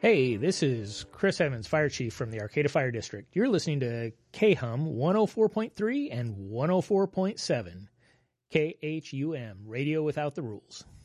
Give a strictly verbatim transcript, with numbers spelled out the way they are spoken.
Hey, this is Chris Evans, Fire Chief from the Arcata Fire District. You're listening to K H U M one oh four point three and one oh four point seven. K H U M, Radio Without the Rules.